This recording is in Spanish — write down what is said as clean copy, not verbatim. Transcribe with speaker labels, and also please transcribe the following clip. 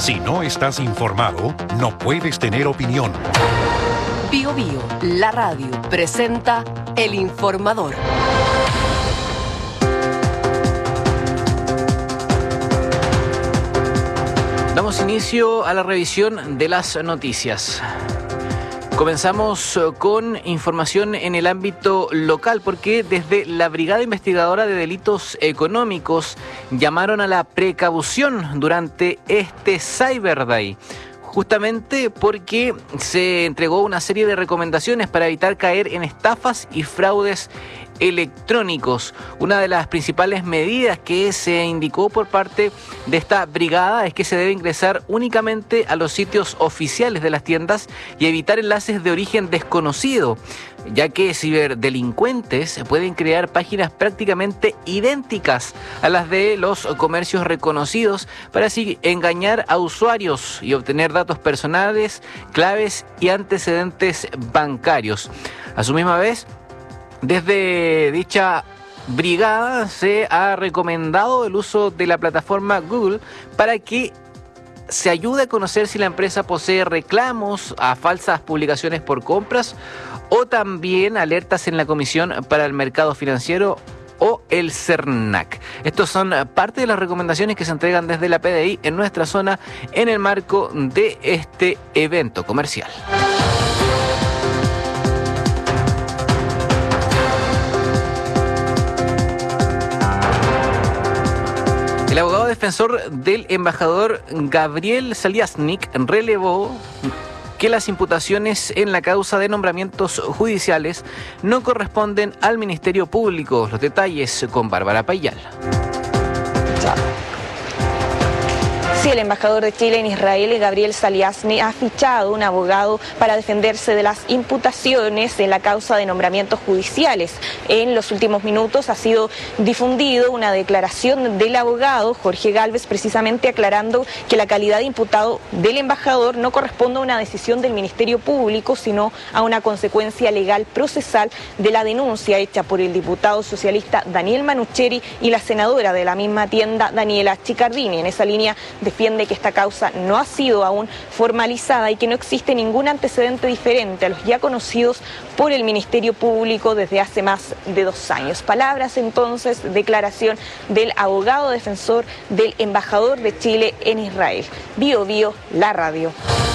Speaker 1: Si no estás informado, no puedes tener opinión.
Speaker 2: Bio Bio, la radio, presenta El Informador.
Speaker 3: Damos inicio a la revisión de las noticias. Comenzamos con información en el ámbito local porque desde la Brigada Investigadora de Delitos Económicos llamaron a la precaución durante este Cyber Day, justamente porque se entregó una serie de recomendaciones para evitar caer en estafas y fraudes electrónicos. Una de las principales medidas que se indicó por parte de esta brigada es que se debe ingresar únicamente a los sitios oficiales de las tiendas y evitar enlaces de origen desconocido, ya que ciberdelincuentes pueden crear páginas prácticamente idénticas a las de los comercios reconocidos para así engañar a usuarios y obtener datos personales, claves y antecedentes bancarios. A su misma vez, desde dicha brigada se ha recomendado el uso de la plataforma Google para que se ayude a conocer si la empresa posee reclamos a falsas publicaciones por compras o también alertas en la Comisión para el Mercado Financiero o el CERNAC. Estos son parte de las recomendaciones que se entregan desde la PDI en nuestra zona en el marco de este evento comercial. El abogado defensor del embajador Gabriel Zaliasnik relevó que las imputaciones en la causa de nombramientos judiciales no corresponden al Ministerio Público. Los detalles con Bárbara Payal.
Speaker 4: Sí, el embajador de Chile en Israel, Gabriel Zaliasnik, ha fichado un abogado para defenderse de las imputaciones en la causa de nombramientos judiciales. En los últimos minutos ha sido difundido una declaración del abogado Jorge Gálvez, precisamente aclarando que la calidad de imputado del embajador no corresponde a una decisión del Ministerio Público, sino a una consecuencia legal procesal de la denuncia hecha por el diputado socialista Daniel Manucheri y la senadora de la misma tienda, Daniela Chiccardini. En esa línea defiende que esta causa no ha sido aún formalizada y que no existe ningún antecedente diferente a los ya conocidos por el Ministerio Público desde hace más de 2 años. Palabras entonces, declaración del abogado defensor del embajador de Chile en Israel. Bio Bio, la radio.